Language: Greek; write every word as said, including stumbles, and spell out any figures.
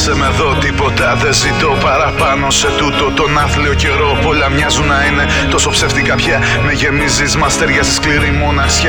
άσε με εδώ, τίποτα δεν ζητώ παραπάνω σε τούτο τον άθλιο καιρό. Πολλά μοιάζουν να είναι τόσο ψεύτικα πια. Με γεμίζεις μαστέρια σε σκληρή μοναξιά.